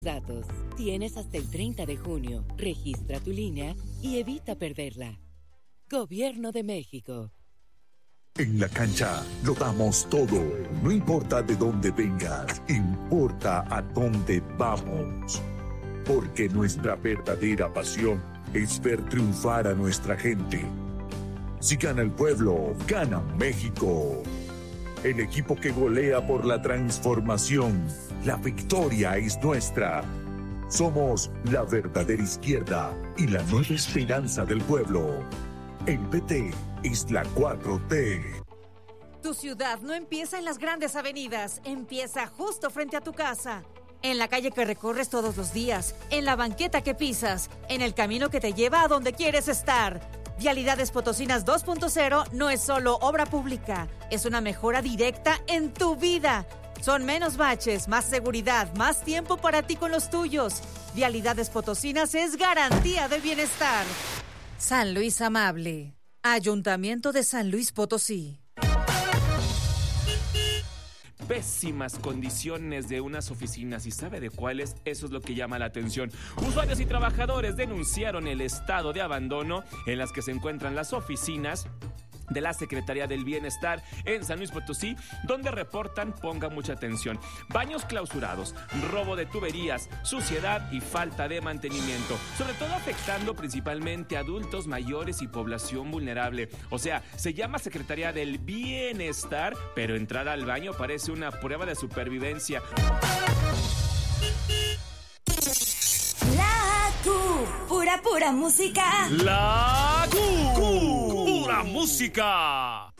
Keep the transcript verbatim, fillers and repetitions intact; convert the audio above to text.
Datos. Tienes hasta el treinta de junio. Registra tu línea y evita perderla. Gobierno de México. En la cancha lo damos todo. No importa de dónde vengas, importa a dónde vamos. Porque nuestra verdadera pasión es ver triunfar a nuestra gente. Si gana el pueblo, gana México. El equipo que golea por la transformación. La victoria es nuestra. Somos la verdadera izquierda y la nueva esperanza del pueblo. El P T es la cuatro T. Tu ciudad no empieza en las grandes avenidas, empieza justo frente a tu casa. En la calle que recorres todos los días, en la banqueta que pisas, en el camino que te lleva a donde quieres estar. Vialidades Potosinas dos punto cero no es solo obra pública, es una mejora directa en tu vida. Son menos baches, más seguridad, más tiempo para ti con los tuyos. Vialidades Potosinas es garantía de bienestar. San Luis Amable. Ayuntamiento de San Luis Potosí. Pésimas condiciones de unas oficinas, y sabe de cuáles, eso es lo que llama la atención. Usuarios y trabajadores denunciaron el estado de abandono en las que se encuentran las oficinas de la Secretaría del Bienestar en San Luis Potosí, donde reportan, ponga mucha atención, baños clausurados, robo de tuberías, suciedad y falta de mantenimiento, sobre todo afectando principalmente a adultos mayores y población vulnerable. O sea, se llama Secretaría del Bienestar, pero entrar al baño parece una prueba de supervivencia. La Q, pura, pura música. La Q, pura música.